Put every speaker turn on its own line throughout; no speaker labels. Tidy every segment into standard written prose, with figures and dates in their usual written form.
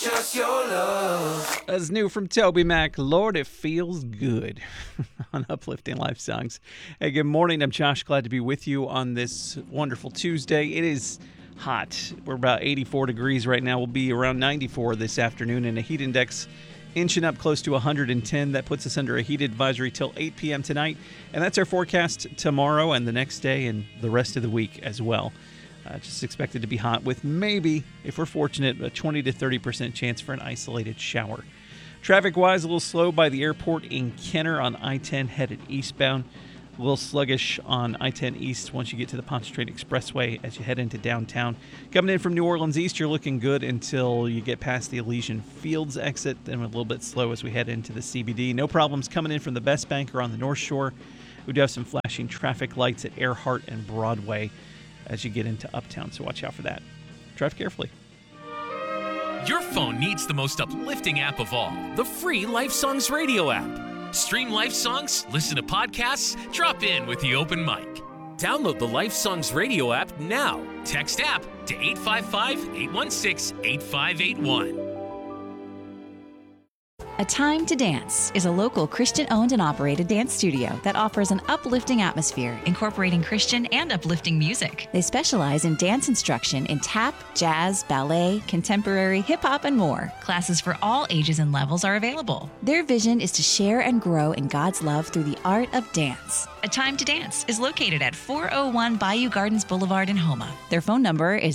Just your love.
That's new from Toby Mac. Lord, it feels good on Uplifting Life Songs. Hey, good morning. I'm Josh. Glad to be with you on this wonderful Tuesday. It is hot. We're about 84 degrees right now. We'll be around 94 this afternoon, and a heat index inching up close to 110. That puts us under a heat advisory till 8 p.m. tonight. And that's our forecast tomorrow and the next day and the rest of the week as well. Just expected to be hot with maybe, if we're fortunate, a 20 to 30% chance for an isolated shower. Traffic-wise, a little slow by the airport in Kenner on I-10 headed eastbound. A little sluggish on I-10 East once you get to the Pontchartrain Expressway as you head into downtown. Coming in from New Orleans East, you're looking good until you get past the Elysian Fields exit. Then we're a little bit slow as we head into the CBD. No problems coming in from the Best Bank or on the North Shore. We do have some flashing traffic lights at Earhart and Broadway as you get into Uptown, so watch out for that. Drive carefully.
Your phone needs the most uplifting app of all, the free Life Songs radio app. Stream Life Songs, listen to podcasts, drop in with the open mic. Download the Life Songs radio app now. Text app to 855-816-8581.
A Time to Dance is a local Christian-owned and operated dance studio that offers an uplifting atmosphere,
incorporating Christian and uplifting music.
They specialize in dance instruction in tap, jazz, ballet, contemporary, hip-hop, and more.
Classes for all ages and levels are available.
Their vision is to share and grow in God's love through the art of dance.
A Time to Dance is located at 401 Bayou Gardens Boulevard in Houma.
Their phone number is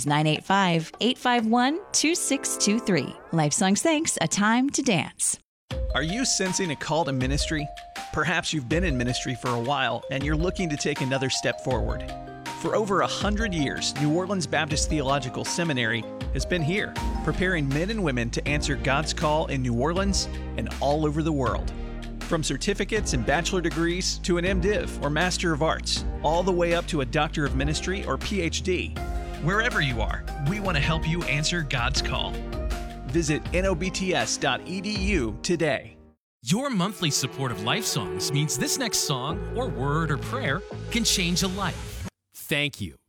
985-851-2623. Life Songs thanks A Time to Dance.
Are you sensing a call to ministry? Perhaps you've been in ministry for a while and you're looking to take another step forward. For over 100 years, New Orleans Baptist Theological Seminary has been here, preparing men and women to answer God's call in New Orleans and all over the world. From certificates and bachelor degrees to an MDiv or Master of Arts, all the way up to a Doctor of Ministry or PhD. Wherever you are, we want to help you answer God's call. Visit nobts.edu today.
Your monthly support of Life Songs means this next song or word or prayer can change a life. Thank you.